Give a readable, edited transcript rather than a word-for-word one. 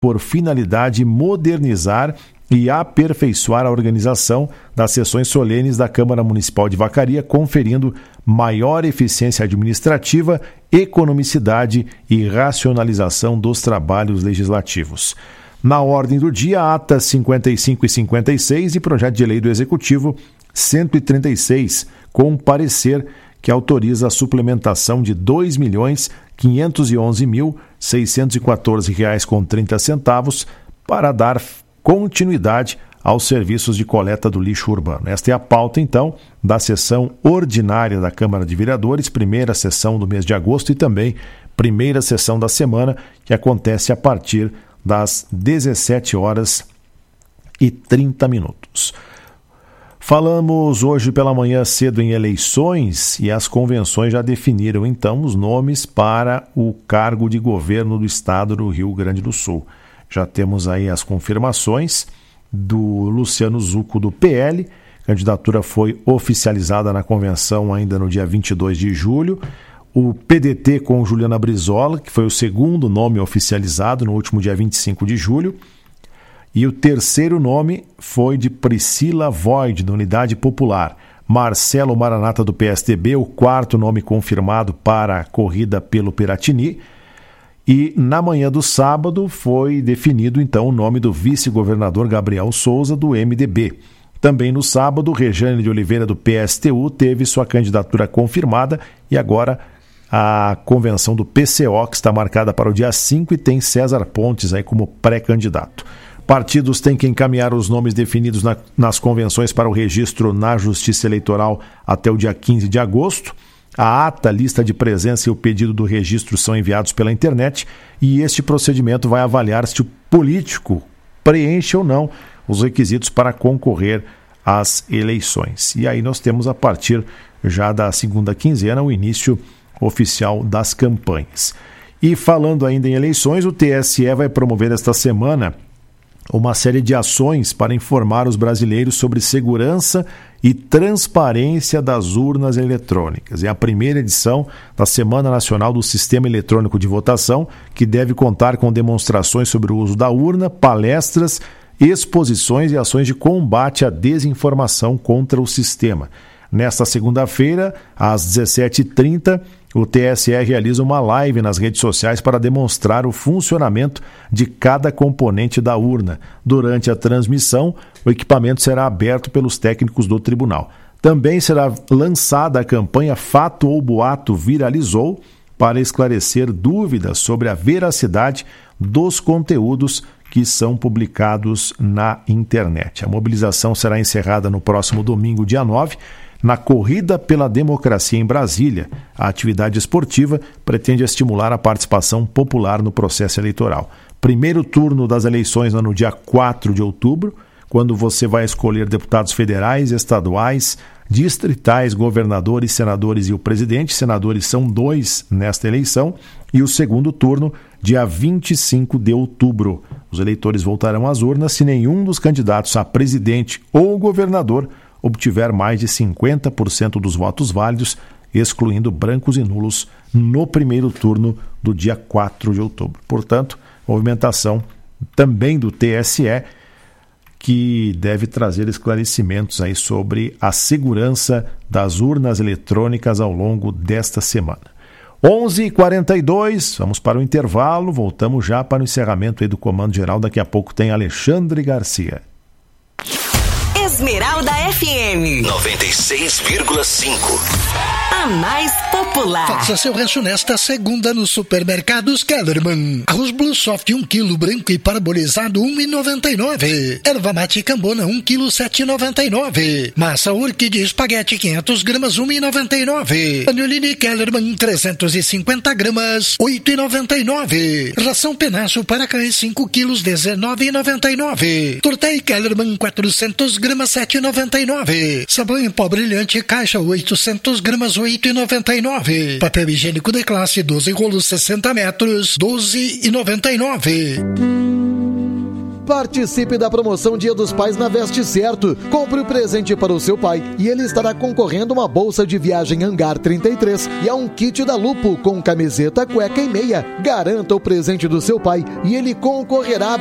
por finalidade modernizar e aperfeiçoar a organização das sessões solenes da Câmara Municipal de Vacaria, conferindo maior eficiência administrativa, economicidade e racionalização dos trabalhos legislativos. Na ordem do dia, atas 55 e 56 e projeto de lei do Executivo 136, com parecer que autoriza a suplementação de R$ 2.511.614,30 para dar continuidade aos serviços de coleta do lixo urbano. Esta é a pauta, então, da sessão ordinária da Câmara de Vereadores, primeira sessão do mês de agosto e também primeira sessão da semana, que acontece a partir das 17h30. Falamos hoje pela manhã cedo em eleições e as convenções já definiram, então, os nomes para o cargo de governo do estado do Rio Grande do Sul. Já temos aí as confirmações do Luciano Zucco, do PL. A candidatura foi oficializada na convenção ainda no dia 22 de julho. O PDT com Juliana Brizola, que foi o segundo nome oficializado no último dia 25 de julho. E o terceiro nome foi de Priscila Void, da Unidade Popular. Marcelo Maranata, do PSDB, o quarto nome confirmado para a corrida pelo Piratini. E na manhã do sábado foi definido então o nome do vice-governador Gabriel Souza, do MDB. Também no sábado, Rejane de Oliveira, do PSTU, teve sua candidatura confirmada e agora a convenção do PCO, que está marcada para o dia 5 e tem César Pontes aí como pré-candidato. Partidos têm que encaminhar os nomes definidos nas convenções para o registro na Justiça Eleitoral até o dia 15 de agosto. A ata, lista de presença e o pedido do registro são enviados pela internet e este procedimento vai avaliar se o político preenche ou não os requisitos para concorrer às eleições. E aí nós temos, a partir já da segunda quinzena, o início oficial das campanhas. E falando ainda em eleições, o TSE vai promover esta semana uma série de ações para informar os brasileiros sobre segurança e transparência das urnas eletrônicas. É a primeira edição da Semana Nacional do Sistema Eletrônico de Votação, que deve contar com demonstrações sobre o uso da urna, palestras, exposições e ações de combate à desinformação contra o sistema. Nesta segunda-feira, às 17h30, o TSE realiza uma live nas redes sociais para demonstrar o funcionamento de cada componente da urna. Durante a transmissão, o equipamento será aberto pelos técnicos do tribunal. Também será lançada a campanha Fato ou Boato Viralizou, para esclarecer dúvidas sobre a veracidade dos conteúdos que são publicados na internet. A mobilização será encerrada no próximo domingo, dia 9, na Corrida pela Democracia em Brasília. A atividade esportiva pretende estimular a participação popular no processo eleitoral. Primeiro turno das eleições no dia 4 de outubro, quando você vai escolher deputados federais, estaduais, distritais, governadores, senadores e o presidente. Senadores são 2 nesta eleição. E o segundo turno, dia 25 de outubro. Os eleitores voltarão às urnas se nenhum dos candidatos a presidente ou governador obtiver mais de 50% dos votos válidos, excluindo brancos e nulos, no primeiro turno do dia 4 de outubro. Portanto, movimentação também do TSE, que deve trazer esclarecimentos aí sobre a segurança das urnas eletrônicas ao longo desta semana. 11h42, vamos para o intervalo, voltamos já para o encerramento aí do Comando Geral. Daqui a pouco tem Alexandre Garcia. Esmeralda FM 96,5. A mais popular. Faça seu rancho nesta segunda nos supermercados Kellerman. Arroz Blue Soft 1 kg branco e parabolizado 1,99. Erva mate Cambona 1 kg 7,99. Massa Orchid espaguete 500 gramas 1,99. Panolini Kellerman 350 gramas 8,99. Ração Penacho para cães 5 kg 19,99. Tortei Kellerman 400 gramas 7,99. Sabão em pó brilhante caixa 800 gramas 8,99. Papel higiênico de classe 12 rolos 60 metros 12,99. Participe da promoção Dia dos Pais na Veste Certo. Compre o presente para o seu pai e ele estará concorrendo a uma bolsa de viagem Hangar 33 e a um kit da Lupo com camiseta, cueca e meia. Garanta o presente do seu pai e ele concorrerá a